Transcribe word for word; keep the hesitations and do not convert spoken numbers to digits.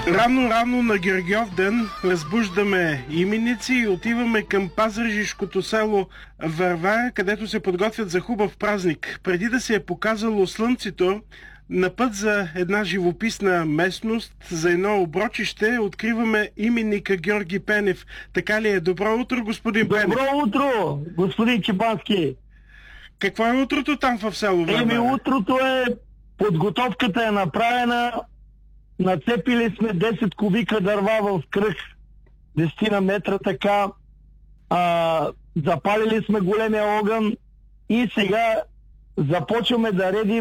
Рано-рано на Гергьов ден разбуждаме именици и отиваме към пазарджишкото село Варвара, където се подготвят за хубав празник. Преди да се е показало слънцето, на път за една живописна местност, за едно оброчище, откриваме именника Георги Пенев. Така ли е? Добро утро, господин Пенев. Добро утро, господин Чепански. Какво е утрото там в село Варвара? Еми, утрото е, подготовката е направена, нацепили сме десет кубика дърва в кръг, десет метра така, а, запалили сме големия огън и сега започваме да редим